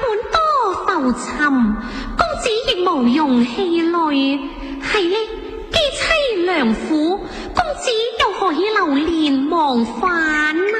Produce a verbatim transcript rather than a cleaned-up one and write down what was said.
本多浮沉，公子亦無用氣餒。係呢，既妻良苦，公子又何以流連忘返呢？